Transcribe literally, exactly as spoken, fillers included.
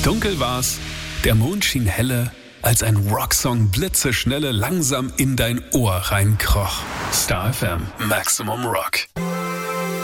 Dunkel war's, der Mond schien helle, als ein Rocksong blitzeschnelle langsam in dein Ohr reinkroch. Star F M, Maximum Rock.